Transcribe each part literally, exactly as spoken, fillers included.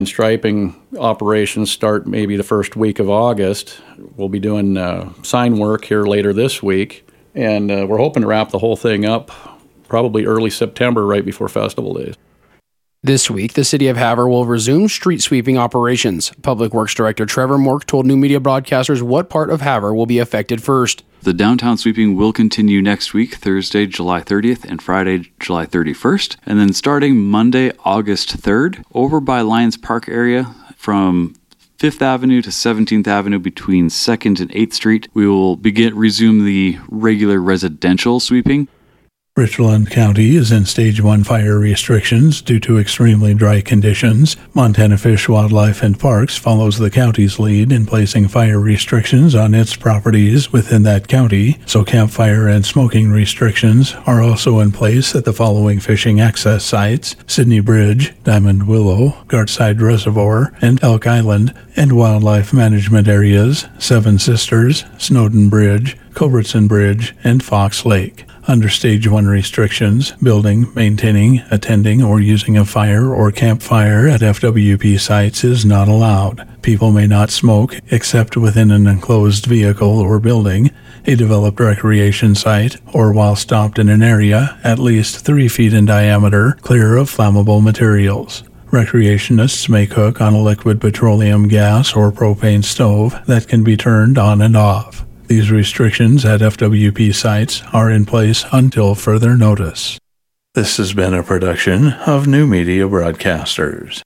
Striping operations start maybe the first week of August. We'll be doing uh, sign work here later this week, and uh, we're hoping to wrap the whole thing up probably early September, right before Festival Days. This week, the City of Havre will resume street sweeping operations. Public Works Director Trevor Mork told New Media Broadcasters what part of Havre will be affected first. The downtown sweeping will continue next week, Thursday, July thirtieth, and Friday, July thirty-first. And then starting Monday, August third, over by Lions Park area from fifth Avenue to seventeenth Avenue between second and eighth Street, we will begin resume the regular residential sweeping. Richland County is in Stage one fire restrictions due to extremely dry conditions. Montana Fish, Wildlife, and Parks follows the county's lead in placing fire restrictions on its properties within that county, so campfire and smoking restrictions are also in place at the following fishing access sites: Sydney Bridge, Diamond Willow, Gartside Reservoir, and Elk Island, and wildlife management areas: Seven Sisters, Snowden Bridge, Culbertson Bridge, and Fox Lake. Under Stage one restrictions, building, maintaining, attending, or using a fire or campfire at F W P sites is not allowed. People may not smoke except within an enclosed vehicle or building, a developed recreation site, or while stopped in an area at least three feet in diameter, clear of flammable materials. Recreationists may cook on a liquid petroleum gas or propane stove that can be turned on and off. These restrictions at F W P sites are in place until further notice. This has been a production of New Media Broadcasters.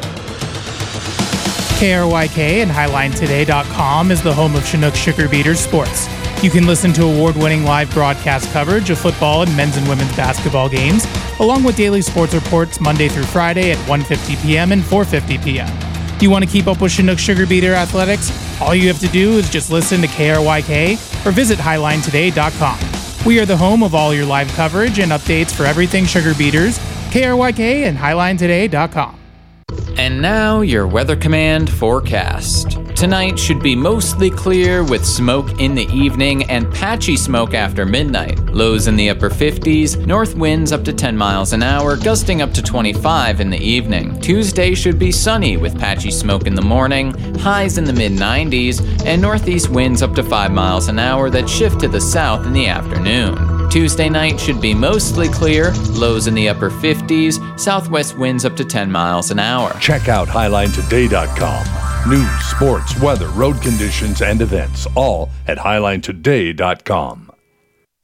K R Y K and Highline Today dot com is the home of Chinook Sugar Beaters Sports. You can listen to award-winning live broadcast coverage of football and men's and women's basketball games, along with daily sports reports Monday through Friday at one fifty p.m. and four fifty p.m. You want to keep up with Chinook Sugar Beater athletics? All you have to do is just listen to K R Y K or visit Highline Today dot com. We are the home of all your live coverage and updates for everything Sugar Beaters. K R Y K and Highline Today dot com. And now your Weather Command forecast. Tonight should be mostly clear with smoke in the evening and patchy smoke after midnight. Lows in the upper fifties, north winds up to ten miles an hour, gusting up to twenty-five in the evening. Tuesday should be sunny with patchy smoke in the morning, highs in the mid nineties, and northeast winds up to five miles an hour that shift to the south in the afternoon. Tuesday night should be mostly clear, lows in the upper fifties, southwest winds up to ten miles an hour. Check out Highline Today dot com. News, sports, weather, road conditions, and events, all at Highline Today dot com.